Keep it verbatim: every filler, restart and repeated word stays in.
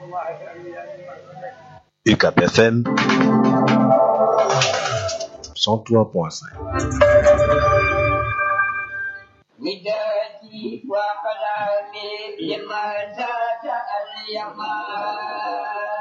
U C A P F M cent trois point cinq. ودادي وقلامي لما زاد اليمان